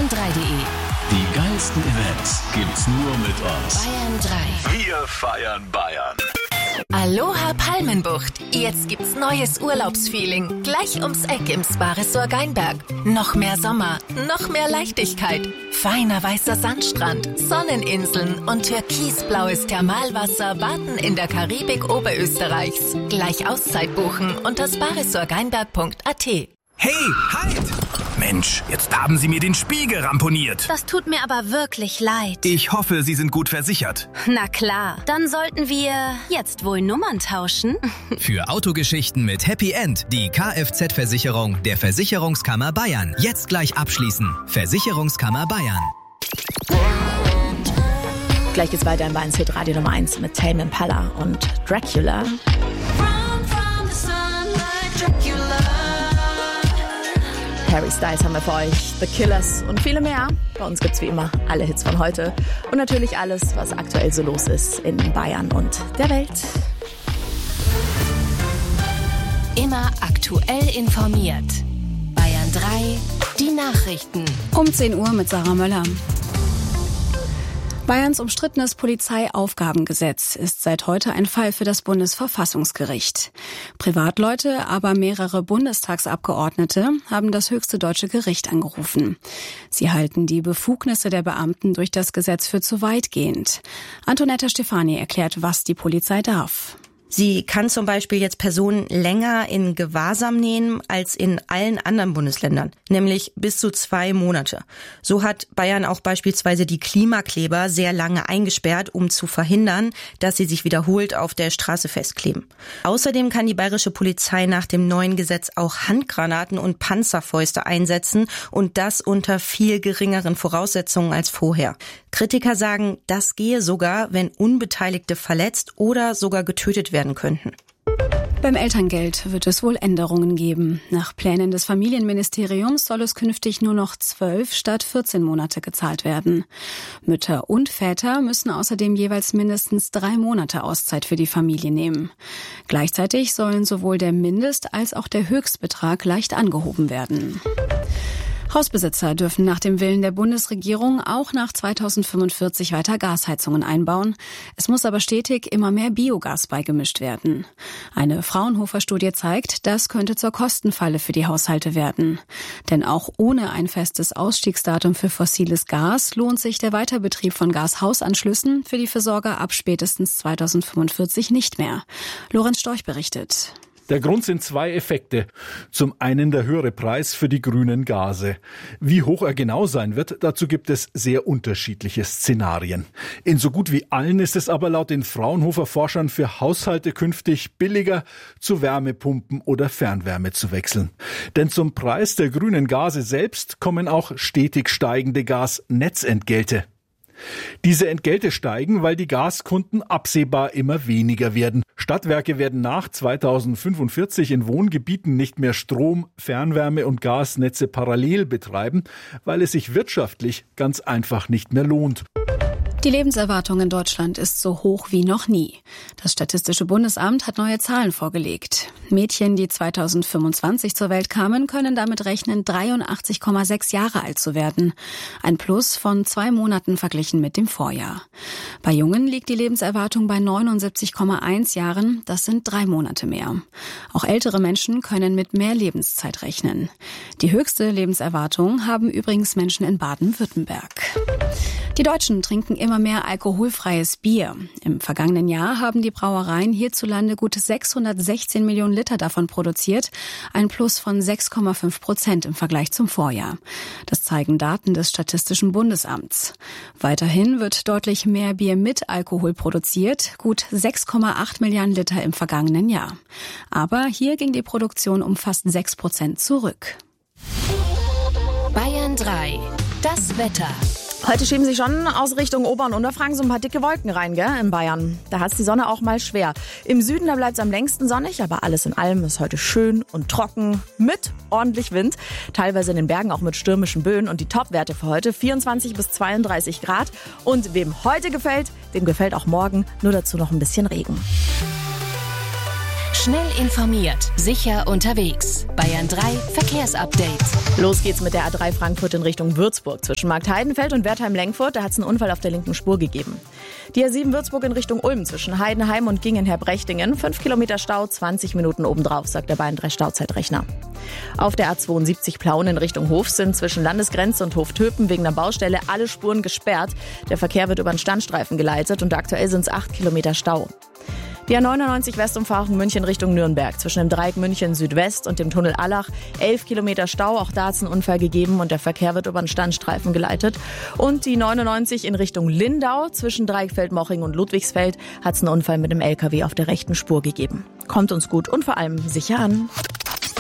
bayern3.de. Die geilsten Events gibt's nur mit uns. Bayern 3. Wir feiern Bayern. Aloha Palmenbucht. Jetzt gibt's neues Urlaubsfeeling. Gleich ums Eck im Spa-Resort Geinberg. Noch mehr Sommer, noch mehr Leichtigkeit. Feiner weißer Sandstrand, Sonneninseln und türkisblaues Thermalwasser warten in der Karibik Oberösterreichs. Gleich Auszeit buchen unter sparesortgeinberg.at. Hey, halt! Mensch, jetzt haben Sie mir den Spiegel ramponiert. Das tut mir aber wirklich leid. Ich hoffe, Sie sind gut versichert. Na klar, dann sollten wir jetzt wohl Nummern tauschen. Für Autogeschichten mit Happy End die Kfz-Versicherung der Versicherungskammer Bayern. Jetzt gleich abschließen. Versicherungskammer Bayern. Gleich geht's weiter in Bayerns Hit Radio Nummer 1 mit Tame Impala und Dracula. Harry Styles haben wir für euch, The Killers und viele mehr. Bei uns gibt's wie immer alle Hits von heute und natürlich alles, was aktuell so los ist in Bayern und der Welt. Immer aktuell informiert. Bayern 3, die Nachrichten. Um 10 Uhr mit Sarah Möller. Bayerns umstrittenes Polizeiaufgabengesetz ist seit heute ein Fall für das Bundesverfassungsgericht. Privatleute, aber mehrere Bundestagsabgeordnete haben das höchste deutsche Gericht angerufen. Sie halten die Befugnisse der Beamten durch das Gesetz für zu weitgehend. Antonetta Stefani erklärt, was die Polizei darf. Sie kann zum Beispiel jetzt Personen länger in Gewahrsam nehmen als in allen anderen Bundesländern, nämlich bis zu 2 Monate. So hat Bayern auch beispielsweise die Klimakleber sehr lange eingesperrt, um zu verhindern, dass sie sich wiederholt auf der Straße festkleben. Außerdem kann die bayerische Polizei nach dem neuen Gesetz auch Handgranaten und Panzerfäuste einsetzen und das unter viel geringeren Voraussetzungen als vorher. Kritiker sagen, das gehe sogar, wenn Unbeteiligte verletzt oder sogar getötet werden könnten. Beim Elterngeld wird es wohl Änderungen geben. Nach Plänen des Familienministeriums soll es künftig nur noch 12 statt 14 Monate gezahlt werden. Mütter und Väter müssen außerdem jeweils mindestens 3 Monate Auszeit für die Familie nehmen. Gleichzeitig sollen sowohl der Mindest- als auch der Höchstbetrag leicht angehoben werden. Hausbesitzer dürfen nach dem Willen der Bundesregierung auch nach 2045 weiter Gasheizungen einbauen. Es muss aber stetig immer mehr Biogas beigemischt werden. Eine Fraunhofer-Studie zeigt, das könnte zur Kostenfalle für die Haushalte werden. Denn auch ohne ein festes Ausstiegsdatum für fossiles Gas lohnt sich der Weiterbetrieb von Gashausanschlüssen für die Versorger ab spätestens 2045 nicht mehr. Lorenz Storch berichtet. Der Grund sind 2 Effekte. Zum einen der höhere Preis für die grünen Gase. Wie hoch er genau sein wird, dazu gibt es sehr unterschiedliche Szenarien. In so gut wie allen ist es aber laut den Fraunhofer-Forschern für Haushalte künftig billiger, zu Wärmepumpen oder Fernwärme zu wechseln. Denn zum Preis der grünen Gase selbst kommen auch stetig steigende Gasnetzentgelte. Diese Entgelte steigen, weil die Gaskunden absehbar immer weniger werden. Stadtwerke werden nach 2045 in Wohngebieten nicht mehr Strom-, Fernwärme- und Gasnetze parallel betreiben, weil es sich wirtschaftlich ganz einfach nicht mehr lohnt. Die Lebenserwartung in Deutschland ist so hoch wie noch nie. Das Statistische Bundesamt hat neue Zahlen vorgelegt. Mädchen, die 2025 zur Welt kamen, können damit rechnen, 83,6 Jahre alt zu werden. Ein Plus von 2 Monaten verglichen mit dem Vorjahr. Bei Jungen liegt die Lebenserwartung bei 79,1 Jahren. Das sind 3 Monate mehr. Auch ältere Menschen können mit mehr Lebenszeit rechnen. Die höchste Lebenserwartung haben übrigens Menschen in Baden-Württemberg. Die Deutschen trinken immer mehr alkoholfreies Bier. Im vergangenen Jahr haben die Brauereien hierzulande gut 616 Millionen Liter davon produziert, ein Plus von 6,5% im Vergleich zum Vorjahr. Das zeigen Daten des Statistischen Bundesamts. Weiterhin wird deutlich mehr Bier mit Alkohol produziert, gut 6,8 Milliarden Liter im vergangenen Jahr. Aber hier ging die Produktion um fast 6% zurück. Bayern 3, das Wetter. Heute schieben sich schon aus Richtung Ober- und Unterfranken so ein paar dicke Wolken rein, gell, in Bayern. Da hat's die Sonne auch mal schwer. Im Süden, da bleibt's am längsten sonnig, aber alles in allem ist heute schön und trocken mit ordentlich Wind. Teilweise in den Bergen auch mit stürmischen Böen und die Topwerte für heute 24 bis 32 Grad. Und wem heute gefällt, dem gefällt auch morgen, nur dazu noch ein bisschen Regen. Schnell informiert, sicher unterwegs. Bayern 3 Verkehrsupdate. Los geht's mit der A3 Frankfurt in Richtung Würzburg. Zwischen Marktheidenfeld und Wertheim-Lengfurt, da hat es einen Unfall auf der linken Spur gegeben. Die A7 Würzburg in Richtung Ulm zwischen Heidenheim und Gingen-Herbrechtingen. 5 Kilometer Stau, 20 Minuten obendrauf, sagt der Bayern 3 Stauzeitrechner. Auf der A72 Plauen in Richtung Hof sind zwischen Landesgrenze und Hoftöpen wegen der Baustelle alle Spuren gesperrt. Der Verkehr wird über den Standstreifen geleitet und aktuell sind es 8 Kilometer Stau. Die A99 Westumfahrung München Richtung Nürnberg zwischen dem Dreieck München Südwest und dem Tunnel Allach 11 Kilometer Stau. Auch da hat es einen Unfall gegeben und der Verkehr wird über den Standstreifen geleitet. Und die 99 in Richtung Lindau zwischen Dreieck Feldmoching und Ludwigsfeld hat es einen Unfall mit dem LKW auf der rechten Spur gegeben. Kommt uns gut und vor allem sicher an.